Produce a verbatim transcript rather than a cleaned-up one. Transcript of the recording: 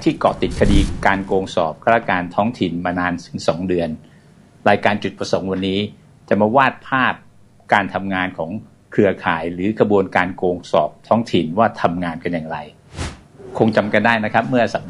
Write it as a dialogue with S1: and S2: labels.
S1: ที่เกาะติดคดีการโกงสอบข้าราชการท้องถิ่นมานานถึงสองเดือนรายการจุดประสงค์วันนี้จะมาวาดภาพการทำงานของเครือข่ายหรือกระบวนการโกงสอบท้องถิ่นว่าทำงานกันอย่างไรคงจำกันได้นะครับเมื่อสัป